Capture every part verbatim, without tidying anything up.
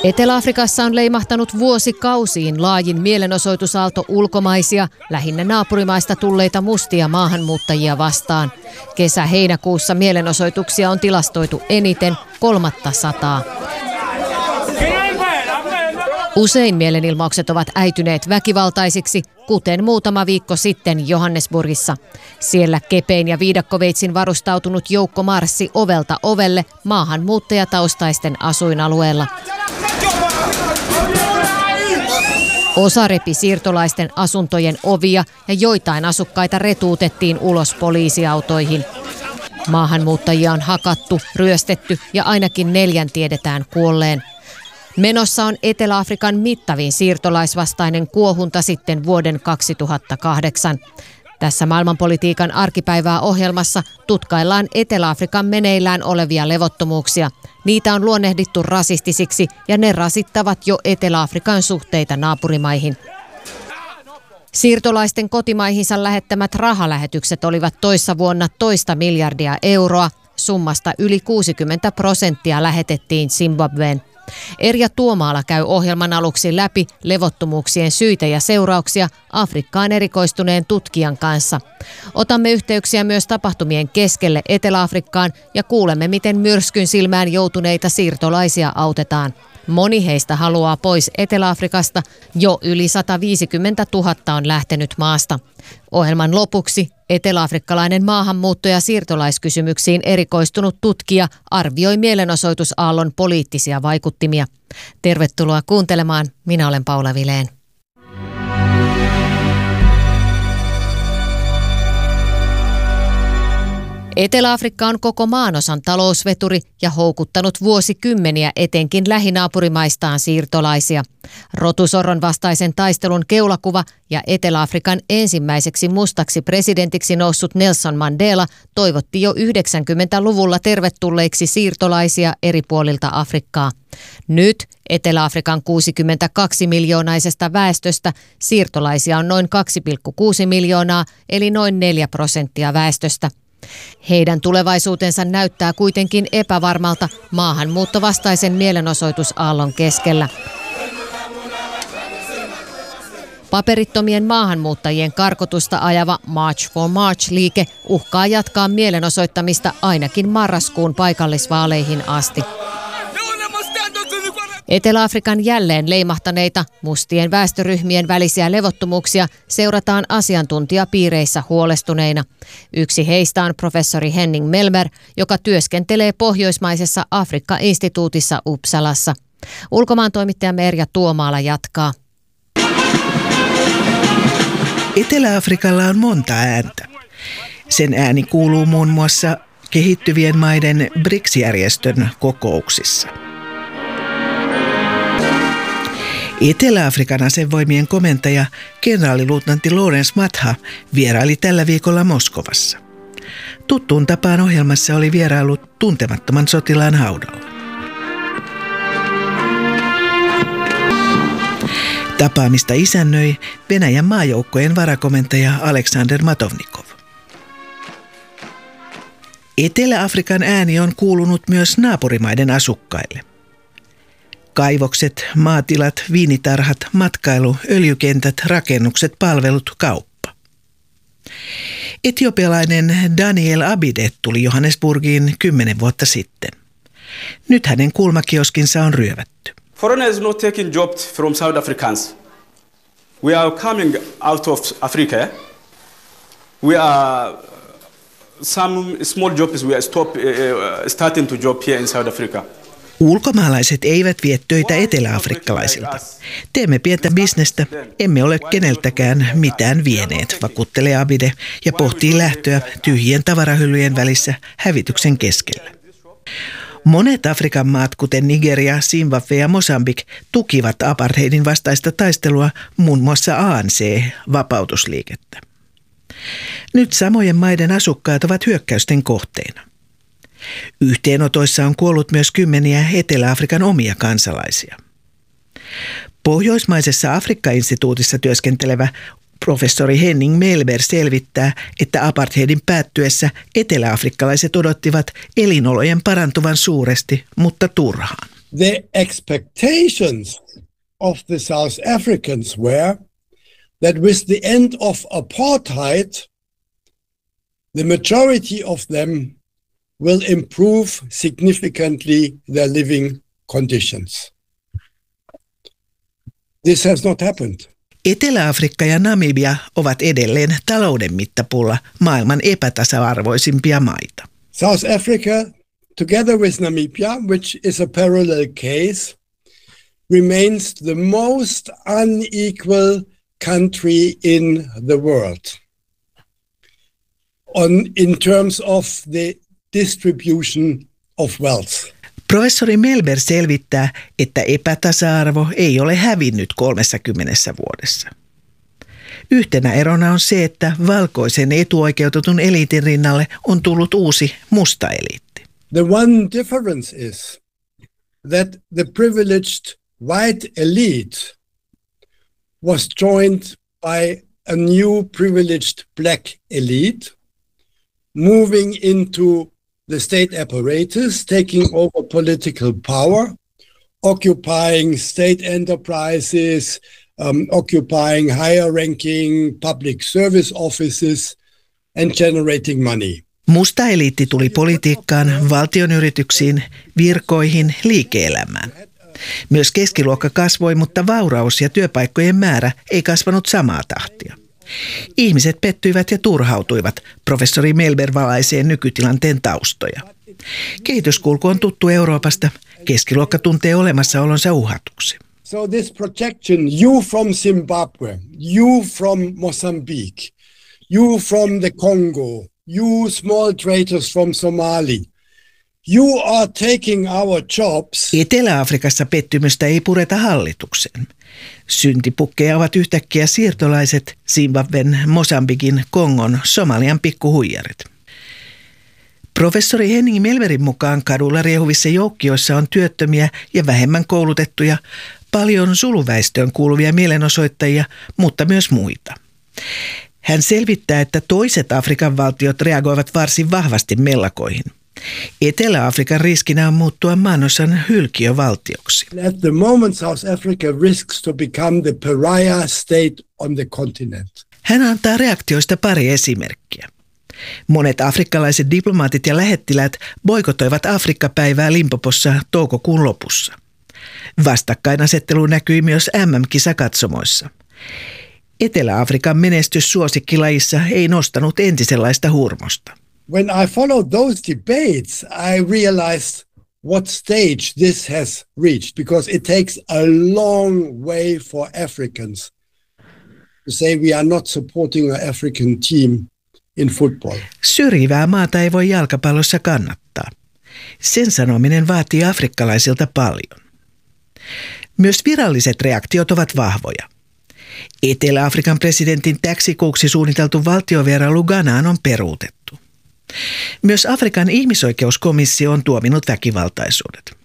Etelä-Afrikassa on leimahtanut vuosikausiin laajin mielenosoitusaalto ulkomaisia, lähinnä naapurimaista tulleita mustia maahanmuuttajia vastaan. Kesä-heinäkuussa mielenosoituksia on tilastoitu eniten, kolmatta sataa. Usein mielenilmaukset ovat äityneet väkivaltaisiksi, kuten muutama viikko sitten Johannesburgissa. Siellä kepein ja viidakkoveitsin varustautunut joukko marssi ovelta ovelle maahanmuuttajataustaisten asuinalueella. Osa repi siirtolaisten asuntojen ovia ja joitain asukkaita retuutettiin ulos poliisiautoihin. Maahanmuuttajia on hakattu, ryöstetty ja ainakin neljän tiedetään kuolleen. Menossa on Etelä-Afrikan mittavin siirtolaisvastainen kuohunta sitten vuoden kaksituhattakahdeksan. Tässä maailmanpolitiikan arkipäivää ohjelmassa tutkaillaan Etelä-Afrikan meneillään olevia levottomuuksia. Niitä on luonnehdittu rasistisiksi ja ne rasittavat jo Etelä-Afrikan suhteita naapurimaihin. Siirtolaisten kotimaihinsa lähettämät rahalähetykset olivat toissa vuonna toista miljardia euroa. Summasta yli kuusikymmentä prosenttia lähetettiin Zimbabween. Erja Tuomaala käy ohjelman aluksi läpi levottomuuksien syitä ja seurauksia Afrikkaan erikoistuneen tutkijan kanssa. Otamme yhteyksiä myös tapahtumien keskelle Etelä-Afrikkaan ja kuulemme, miten myrskyn silmään joutuneita siirtolaisia autetaan. Moni heistä haluaa pois Etelä-Afrikasta, jo yli sataviisikymmentätuhatta on lähtenyt maasta. Ohjelman lopuksi eteläafrikkalainen maahanmuutto- ja siirtolaiskysymyksiin erikoistunut tutkija arvioi mielenosoitusaallon poliittisia vaikuttimia. Tervetuloa kuuntelemaan, minä olen Paula Vilén. Etelä-Afrikka on koko maanosan talousveturi ja houkuttanut vuosikymmeniä etenkin lähinaapurimaistaan siirtolaisia. Rotusorron vastaisen taistelun keulakuva ja Etelä-Afrikan ensimmäiseksi mustaksi presidentiksi noussut Nelson Mandela toivotti jo yhdeksänkymmentäluvulla tervetulleiksi siirtolaisia eri puolilta Afrikkaa. Nyt Etelä-Afrikan kuusikymmentäkaksi miljoonaisesta väestöstä siirtolaisia on noin kaksi pilkku kuusi miljoonaa eli noin neljä prosenttia väestöstä. Heidän tulevaisuutensa näyttää kuitenkin epävarmalta maahanmuuttovastaisen mielenosoitusaallon keskellä. Paperittomien maahanmuuttajien karkotusta ajava March for March-liike uhkaa jatkaa mielenosoittamista ainakin marraskuun paikallisvaaleihin asti. Etelä-Afrikan jälleen leimahtaneita mustien väestöryhmien välisiä levottomuuksia seurataan asiantuntijapiireissä huolestuneina. Yksi heistä on professori Henning Melmer, joka työskentelee pohjoismaisessa Afrikka-instituutissa Uppsalassa. Ulkomaantoimittajamme Erja Tuomaala jatkaa. Etelä-Afrikalla on monta ääntä. Sen ääni kuuluu muun muassa kehittyvien maiden B R I C S-järjestön kokouksissa. Etelä-Afrikan asevoimien komentaja kenraaliluutnantti Lawrence Matha vieraili tällä viikolla Moskovassa. Tuttuun tapaan ohjelmassa oli vierailut tuntemattoman sotilaan haudalla. Tapaamista isännöi Venäjän maajoukkojen varakomentaja Aleksander Matovnikov. Etelä-Afrikan ääni on kuulunut myös naapurimaiden asukkaille. Kaivokset, maatilat, viinitarhat, matkailu, öljykentät, rakennukset, palvelut, kauppa. Etiopialainen Daniel Abide tuli Johannesburgiin kymmenen vuotta sitten. Nyt hänen kulmakioskinsa on ryövätty. Foreigners not taking jobs from South Africans. We are coming out of Africa. We are some small jobs we are stop, uh, starting to job here in South Africa. Ulkomaalaiset eivät vie töitä eteläafrikkalaisilta. Teemme pientä bisnestä, emme ole keneltäkään mitään vieneet, vakuuttelee Abide ja pohtii lähtöä tyhjien tavarahyllyjen välissä hävityksen keskellä. Monet Afrikan maat, kuten Nigeria, Zimbabwe ja Mosambik, tukivat apartheidin vastaista taistelua, muun muassa A N C-vapautusliikettä. Nyt samojen maiden asukkaat ovat hyökkäysten kohteena. Yhteenotoissa on kuollut myös kymmeniä Etelä-Afrikan omia kansalaisia. Pohjoismaisessa Afrikka-instituutissa työskentelevä professori Henning Melmer selvittää, että apartheidin päättyessä eteläafrikkalaiset odottivat elinolojen parantuvan suuresti, mutta turhaan. The expectations of the South Africans were that with the end of apartheid, the majority of them will improve significantly their living conditions. This has not happened. Etelä-Afrikka ja Namibia ovat edelleen talouden mittapuulla maailman epätasa-arvoisimpia maita. South Africa, together with Namibia, which is a parallel case, remains the most unequal country in the world on, in terms of the distribution of wealth. Professori Melber selvittää, että epätasa-arvo ei ole hävinnyt kolmessakymmenessä vuodessa. Yhtenä erona on se, että valkoisen etuoikeutetun eliitin rinnalle on tullut uusi musta eliitti. The one difference is that the privileged white elite was joined by a new privileged black elite, moving into the state apparatus, taking over political power, occupying state enterprises, um, occupying higher ranking public service offices and generating money. Musta eliitti tuli politiikkaan, valtionyrityksiin, virkoihin, liike-elämään. Myös keskiluokka kasvoi, mutta vauraus ja työpaikkojen määrä ei kasvanut samaa tahtia. Ihmiset pettyivät ja turhautuivat. Professori Melber valaisee nykytilanteen taustoja. Kehityskulku on tuttu Euroopasta. Keskiluokka tuntee olemassaolonsa uhatuksi. So this projection, you from Zimbabwe, you from Mozambique, you from the Congo, you small traders from Somalia, you are taking our jobs. Etelä-Afrikassa pettymystä ei pureta hallitukseen. Syntipukkeja ovat yhtäkkiä siirtolaiset, Zimbabwen, Mosambikin, Kongon, Somalian pikkuhuijarit. Professori Henning Melberin mukaan kadulla riehuvissa joukkioissa on työttömiä ja vähemmän koulutettuja, paljon suluväestöön kuuluvia mielenosoittajia, mutta myös muita. Hän selvittää, että toiset Afrikan valtiot reagoivat varsin vahvasti mellakoihin. Etelä-Afrikan riskinä on muuttua maanosan hylkiövaltioksi. At the moment South Africa risks to become the pariah state on the continent. Hän antaa reaktioista pari esimerkkiä. Monet afrikkalaiset diplomaatit ja lähettiläät boikotoivat Afrikka-päivää Limpopossa toukokuun lopussa. Vastakkainasettelu näkyi myös M M-kisakatsomoissa. Etelä-Afrikan menestys suosikkilajissa ei nostanut entisenlaista hurmosta. When I followed those debates, I realized what stage this has reached, because it takes a long way for Africans to say we are not supporting an African team in football. Syrjivää maata ei voi jalkapallossa kannattaa. Sen sanominen vaatii afrikkalaisilta paljon. Myös viralliset reaktiot ovat vahvoja. Etelä-Afrikan presidentin täksikuuksi suunniteltu valtiovierailu Ghanaan on peruutettu. Myös Afrikan ihmisoikeuskomissio on tuominut väkivaltaisuudet.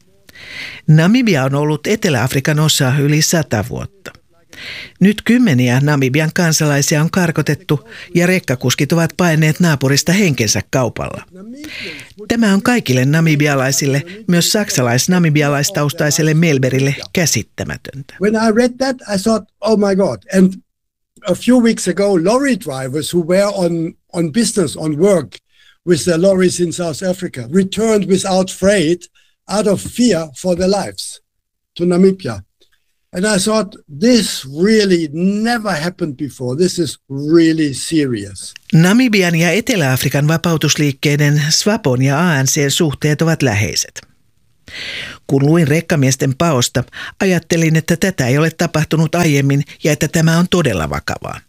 Namibia on ollut Etelä-Afrikan osa yli sata vuotta. Nyt kymmeniä Namibian kansalaisia on karkotettu ja rekkakuskit ovat paenneet naapurista henkensä kaupalla. Tämä on kaikille namibialaisille, myös saksalais-namibialaistaustaiselle Melberille käsittämätöntä. When I read that, I thought, oh my God. And a few weeks ago, lorry drivers who were on, on business, on work with their lorries in South Africa returned without freight out of fear for their lives to Namibia. And I thought, this really never happened before. This is really serious. Namibian ja Etelä-Afrikan vapautusliikkeiden SWAPOn ja A N C:n suhteet ovat läheiset. Kun luin rekkamiesten paosta, ajattelin, että tätä ei ole tapahtunut aiemmin ja että tämä on todella vakavaa.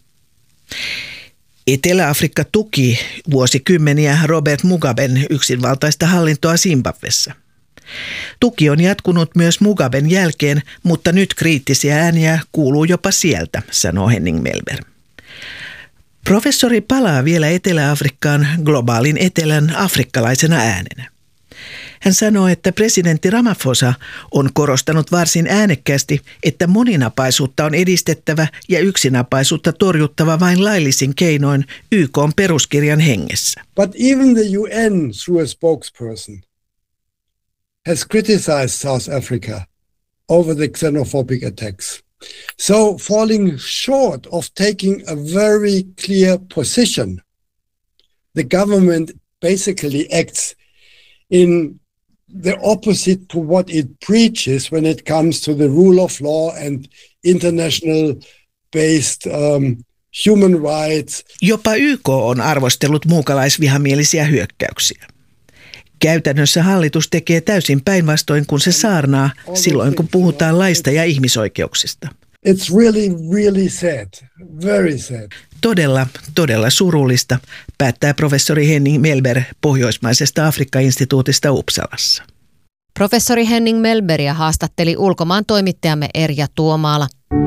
Etelä-Afrikka tuki vuosikymmeniä Robert Mugaben yksinvaltaista hallintoa Zimbabwessa. Tuki on jatkunut myös Mugaben jälkeen, mutta nyt kriittisiä ääniä kuuluu jopa sieltä, sanoo Henning Melber. Professori palaa vielä Etelä-Afrikkaan globaalin etelän afrikkalaisena äänenä. Hän sanoo, että presidentti Ramaphosa on korostanut varsin äänekkäästi, että moninapaisuutta on edistettävä ja yksinapaisuutta torjuttava vain laillisin keinoin Y K:n peruskirjan hengessä. But even the U N through a spokesperson has criticized South Africa over the xenophobic attacks. So falling short of taking a very clear position, the government basically acts in the opposite to what it preaches when it comes to the rule of law and international-based um, human rights. Jopa Y K on arvostellut muukalaisvihamielisiä hyökkäyksiä. Käytännössä hallitus tekee täysin päinvastoin kuin se saarnaa silloin, kun puhutaan laista ja ihmisoikeuksista. It's really, really sad. Very sad. Todella, todella surullista, päättää professori Henning Mellberg Pohjoismaisesta Afrikka-instituutista Uppsalassa. Professori Henning Mellbergia haastatteli ulkomaan toimittajamme Erja Tuomaala.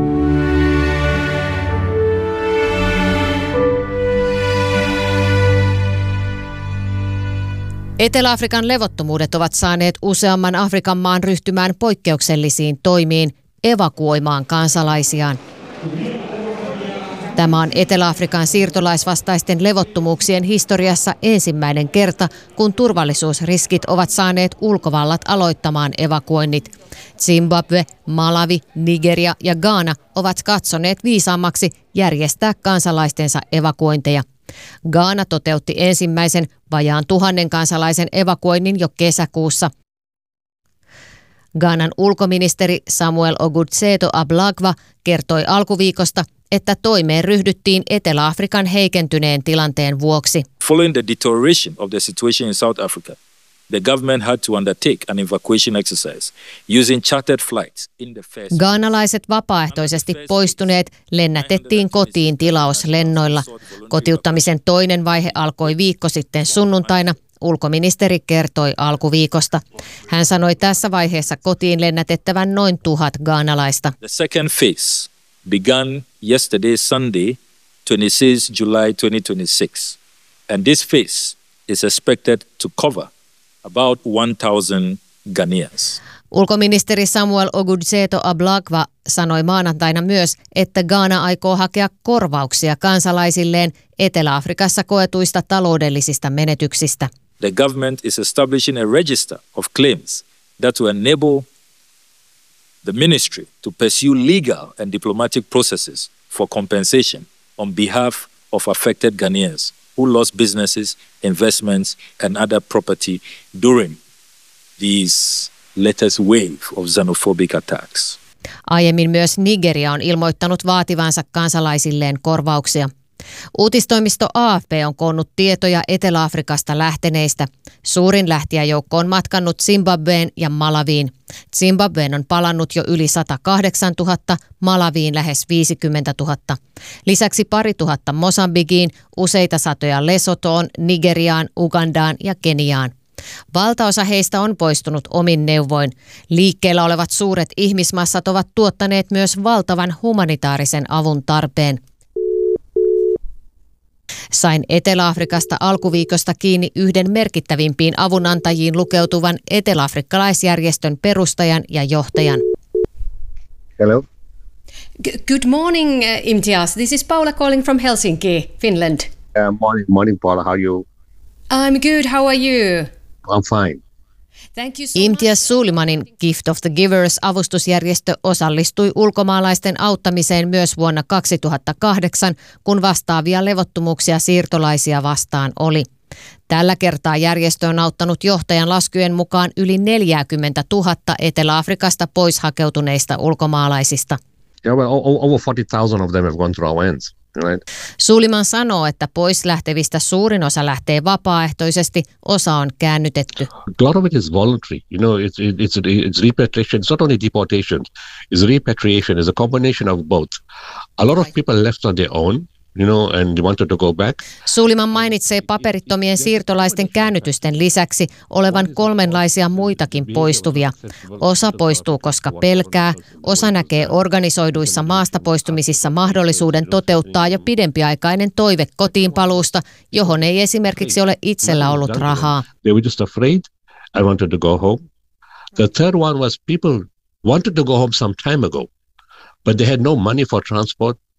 Etelä-Afrikan levottomuudet ovat saaneet useamman Afrikan maan ryhtymään poikkeuksellisiin toimiin evakuoimaan kansalaisiaan. Tämä on Etelä-Afrikan siirtolaisvastaisten levottomuuksien historiassa ensimmäinen kerta, kun turvallisuusriskit ovat saaneet ulkovallat aloittamaan evakuoinnit. Zimbabwe, Malawi, Nigeria ja Ghana ovat katsoneet viisaammaksi järjestää kansalaistensa evakuointeja. Ghana toteutti ensimmäisen vajaan tuhannen kansalaisen evakuoinnin jo kesäkuussa. Ghanan ulkoministeri Samuel Ogudzeto Ablagwa kertoi alkuviikosta, että toimeen ryhdyttiin Etelä-Afrikan heikentyneen tilanteen vuoksi. Following the deterioration of the situation in South Africa, the government had to undertake an evacuation exercise using chartered flights in the first. Ghanalaiset vapaaehtoisesti poistuneet lennätettiin kotiin tilauslennoilla. Kotiuttamisen toinen vaihe alkoi viikko sitten sunnuntaina. Ulkoministeri kertoi alkuviikosta. Hän sanoi tässä vaiheessa kotiin lennätettävän noin tuhat ghanalaista. The second phase began yesterday Sunday, twenty-sixth July twenty twenty-six. And this phase is expected to cover about one thousand Ghanaians. Ulkoministeri Samuel Ogudzeto Ablagwa sanoi maanantaina myös, että Ghana aikoo hakea korvauksia kansalaisilleen Etelä-Afrikassa koetuista taloudellisista menetyksistä. The government is establishing a register of claims that will enable the ministry to pursue legal and diplomatic processes for compensation on behalf of affected Ghanaians who lost businesses, investments and other property during these latest wave of xenophobic attacks. Aiemmin myös Nigeria on ilmoittanut vaativansa kansalaisilleen korvauksia. Uutistoimisto A F P on koonnut tietoja Etelä-Afrikasta lähteneistä. Suurin lähtijäjoukko on matkannut Zimbabween ja Malawiin. Zimbabween on palannut jo yli sata kahdeksan tuhatta, Malawiin lähes viisikymmentä tuhatta. Lisäksi pari tuhatta Mosambikiin, useita satoja Lesotoon, Nigeriaan, Ugandaan ja Keniaan. Valtaosa heistä on poistunut omin neuvoin. Liikkeellä olevat suuret ihmismassat ovat tuottaneet myös valtavan humanitaarisen avun tarpeen. Sain Etelä-Afrikasta alkuviikosta kiinni yhden merkittävimpiin avunantajiin lukeutuvan eteläafrikkalaisjärjestön perustajan ja johtajan. Hello. G- good morning, uh, Imtiaz. This is Paula calling from Helsinki, Finland. Uh, morning, morning, Paula. How are you? I'm good. How are you? I'm fine. Thank you so Imtiaz Sulimanin Gift of the Givers-avustusjärjestö osallistui ulkomaalaisten auttamiseen myös vuonna kaksituhattakahdeksan, kun vastaavia levottomuuksia siirtolaisia vastaan oli. Tällä kertaa järjestö on auttanut johtajan laskujen mukaan yli neljäkymmentätuhatta Etelä-Afrikasta pois hakeutuneista ulkomaalaisista. Yeah, well, over forty thousand of them have gone through our hands. Right. Suliman sanoo, että pois lähtevistä suurin osa lähtee vapaaehtoisesti, osa on käännytetty. A lot of it is voluntary. You know, it's it's it's repatriation. It's not only deportation. It's repatriation. It's a combination of both. A lot of people left on their own, you know, and wanted to go back. Suliman mainitsee paperittomien siirtolaisten käännytysten lisäksi olevan kolmenlaisia muitakin poistuvia. Osa poistuu, koska pelkää, osa näkee organisoiduissa maasta poistumisissa mahdollisuuden toteuttaa jo pidempiaikainen toive kotiinpaluusta, johon ei esimerkiksi ole itsellä ollut rahaa. They were just afraid. I wanted to go home. The third one was people wanted to go home some time ago, but they had no money for transport.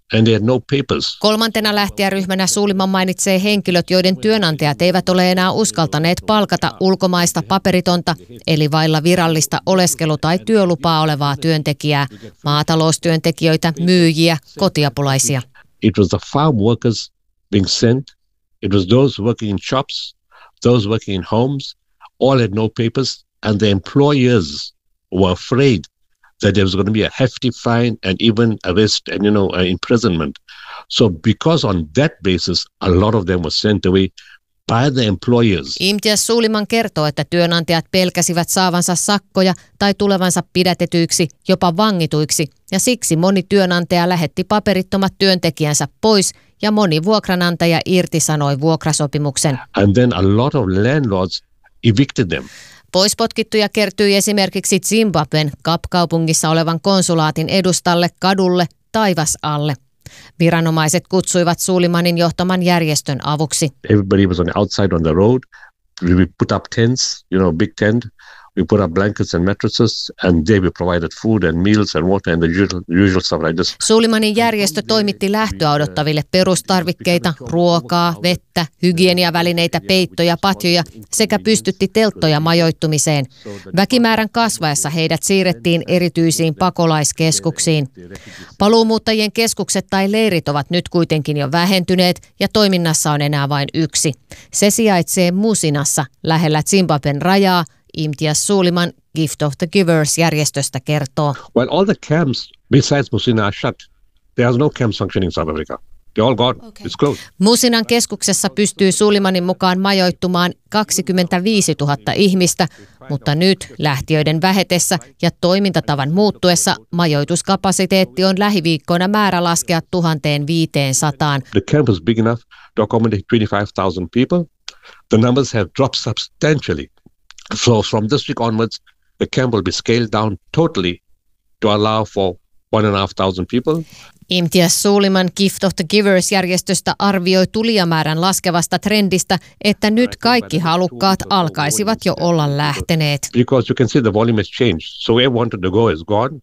and they had no papers. Kolmantena lähtijäryhmänä Suliman mainitsee henkilöt, joiden työnantajat eivät ole enää uskaltaneet palkata ulkomaista paperitonta, eli vailla virallista oleskelu- tai työlupaa olevaa työntekijää, maataloustyöntekijöitä, myyjiä, kotiapulaisia. It was the farm workers being sent. It was those working in shops, those working in homes, all had no papers, and the employers were afraid that there was going to be a hefty fine and even arrest and, you know, uh, imprisonment. So because on that basis, a lot of them were sent away by the employers. Imtiaz Suliman kertoo, että työnantajat pelkäsivät saavansa sakkoja tai tulevansa pidätetyiksi, jopa vangituiksi, ja siksi moni työnantaja lähetti paperittomat työntekijänsä pois ja moni vuokranantaja irtisanoi vuokrasopimuksen. And then a lot of landlords evicted them. Poispotkittuja kertyi esimerkiksi Zimbabwen Kap-kaupungissa olevan konsulaatin edustalle kadulle taivas alle. Viranomaiset kutsuivat Sulimanin johtaman järjestön avuksi. Everybody was on the outside on the road. We put up tents, you know, big tent. We put up blankets and mattresses, and they we provided food and meals and water and the usual, usual stuff like this. Sulimanin järjestö toimitti lähtöä odottaville perustarvikkeita, ruokaa, vettä, hygieniavälineitä, peittoja, patjoja sekä pystytti telttoja majoittumiseen. Väkimäärän kasvaessa heidät siirrettiin erityisiin pakolaiskeskuksiin. Paluumuuttajien keskukset tai leirit ovat nyt kuitenkin jo vähentyneet ja toiminnassa on enää vain yksi. Se sijaitsee Musinassa lähellä Zimbabwen rajaa. Imtiaz Suliman Gift of the Givers-järjestöstä kertoo. Well, all the camps besides Musina are shut. There is no camps functioning in South Africa. They're all gone. Okay. It's closed. Musinan keskuksessa pystyy Sulimanin mukaan majoittumaan kaksikymmentäviisituhatta ihmistä, mutta nyt lähtiöiden vähetessä ja toimintatavan muuttuessa majoituskapasiteetti on lähiviikkoina määrä laskea tuhatviisisataa. The camp was big enough to accommodate twenty-five thousand people. The numbers have dropped substantially. So from this week onwards, the camp will be scaled down totally to allow for one and a half thousand people. Imtiaz Suliman Gift of the Givers-järjestöstä arvioi tulijamäärän laskevasta trendistä, että nyt kaikki halukkaat alkaisivat jo olla lähteneet. Because you can see the volume has changed. So where we wanted to go is gone.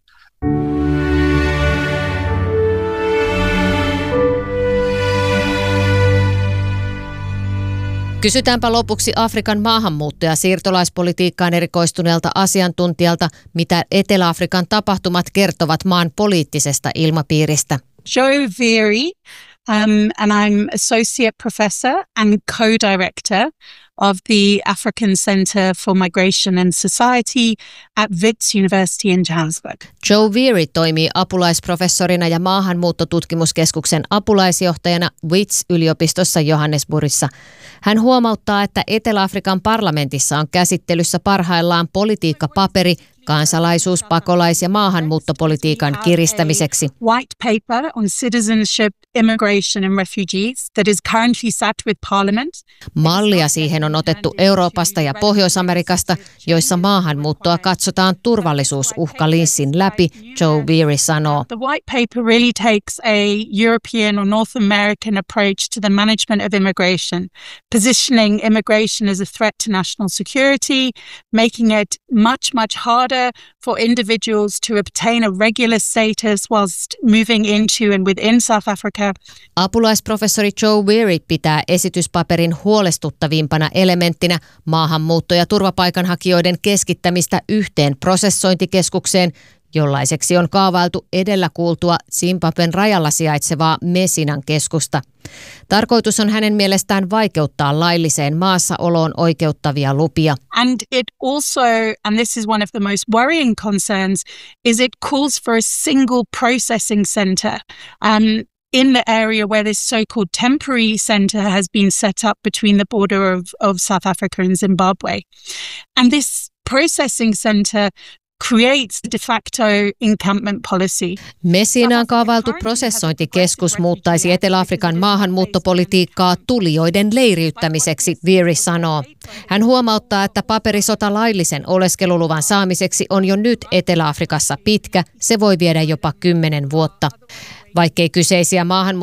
Kysytäänpä lopuksi Afrikan maahanmuutto- ja siirtolaispolitiikkaan erikoistuneelta asiantuntijalta, mitä Etelä-Afrikan tapahtumat kertovat maan poliittisesta ilmapiiristä. Joe Veery, um, and I'm associate professor and co-director of the African Center for Migration and Society at Wits University in Johannesburg. Joe Veery toimii apulaisprofessorina ja maahanmuuttotutkimuskeskuksen apulaisjohtajana Wits-yliopistossa Johannesburgissa. Hän huomauttaa, että Etelä-Afrikan parlamentissa on käsittelyssä parhaillaan politiikkapaperi kansalaisuus-, pakolais- ja maahanmuuttopolitiikan kiristämiseksi. White paper on citizenship, immigration and refugees that is currently sat with parliament. Mallia siihen on otettu Euroopasta ja Pohjois-Amerikasta, joissa maahanmuuttoa katsotaan turvallisuusuhkalinssin läpi, Joe Veery sanoo. The white paper really takes a European or North American approach to the management of immigration, positioning immigration as a threat to national security, making it much, much harder for individuals to obtain a regular status whilst moving into and within South Africa. Apulaisprofessori Joe Veery pitää esityspaperin huolestuttavimpana elementtinä maahanmuutto- ja turvapaikanhakijoiden keskittämistä yhteen prosessointikeskukseen, jollaiseksi on kaavailtu edellä kuultua Zimbabwen rajalla sijaitsevaa Mesinan keskusta. Tarkoitus on hänen mielestään vaikeuttaa lailliseen maassaoloon oikeuttavia lupia. And it also, and this is one of the most worrying concerns, is it calls for a single processing center um, in the area where this so-called temporary center has been set up between the border of, of South Africa and Zimbabwe. And this processing center creates de facto encampment policy. Mesinaan kaavailtu prosessointikeskus muuttaisi Etelä-Afrikan maahanmuuttopolitiikkaa tulijoiden leiriyttämiseksi, Veery sanoo. Hän huomauttaa, että paperisota laillisen oleskeluluvan saamiseksi on jo nyt Etelä-Afrikassa pitkä, se voi viedä jopa kymmenen vuotta. Vaikkei kyseisiä maahanmuuttopolitiikkaa